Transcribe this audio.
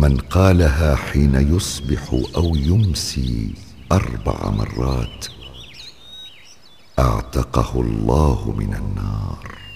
من قالها حين يصبح أو يمسي 4 مرات اعتقه الله من النار.